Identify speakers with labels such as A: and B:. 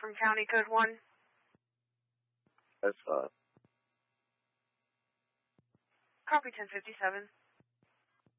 A: from County Code 1.
B: That's 5.
A: Copy 1057.